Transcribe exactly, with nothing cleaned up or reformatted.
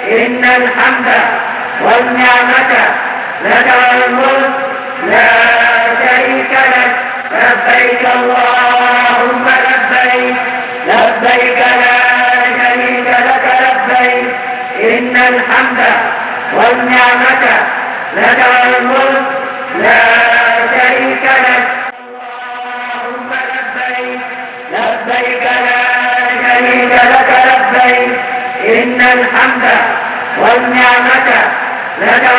إن الحمد والنعمة لك والملك لا شريك لك. لبيك اللهم لبيك لبيك لا شريك لك لبيك. إن الحمد والنعمة لك والملك لا شريك لك. اللهم لبيك لبيك لا شريك لك لبيك. إن الحمد والنعمة لك